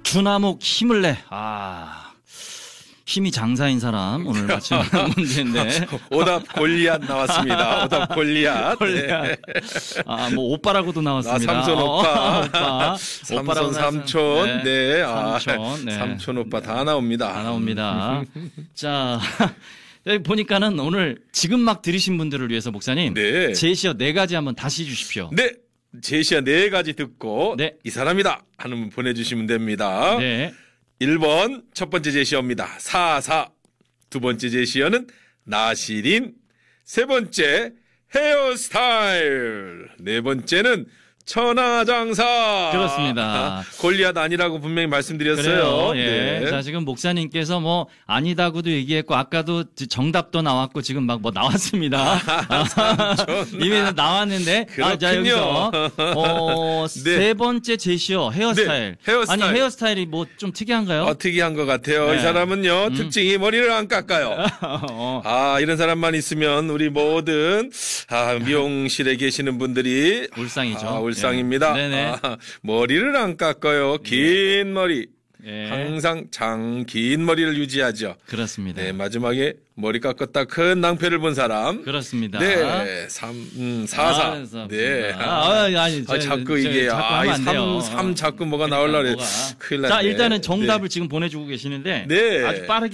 주나목 힘을 내. 힘이 장사인 사람 오늘 맞춘 문제인데. 오답 골리앗 나왔습니다. 오답 골리앗. 네. 뭐 오빠라고도 나왔습니다. 삼촌 오빠. 오빠. 삼손 삼촌. 네. 삼촌. 네. 삼촌 오빠 다 나옵니다. 다 나옵니다. 자, 여기 보니까는 오늘 지금 막 들으신 분들을 위해서 목사님. 네. 제시어 4가지 한번 다시 주십시오. 네. 제시어 4가지 듣고 네. 이 사람이다 하는 분 보내주시면 됩니다. 네. 1번 첫 번째 제시어입니다. 사사. 두 번째 제시어는 나시린. 세 번째 헤어스타일. 네 번째는 천하장사. 그렇습니다. 골리앗 아니라고 분명히 말씀드렸어요. 그래요. 예. 네. 자, 지금 목사님께서 뭐 아니다고도 얘기했고 아까도 정답도 나왔고 지금 막 뭐 나왔습니다. 이미 나왔는데. 그렇군요. 자, 여기서 네. 세 번째 제시어 헤어스타일. 네, 헤어스타일. 아니, 헤어스타일이 뭐 좀 특이한가요? 특이한 것 같아요. 네. 이 사람은요, 특징이 머리를 안 깎아요. 이런 사람만 있으면 우리 모든 미용실에 계시는 분들이 울상이죠. 울상입니다. 네네. 머리를 안 깎아요. 긴 머리. 예. 항상 긴 머리를 유지하죠. 그렇습니다. 네, 마지막에 머리 깎았다 큰 낭패를 본 사람. 그렇습니다. 네, 사사. 네. 자꾸 이게, 삼 자꾸 뭐가 나오려고 그래. 큰일 났네. 자, 일단은 정답을 지금 보내주고 계시는데. 네. 아주 빠르게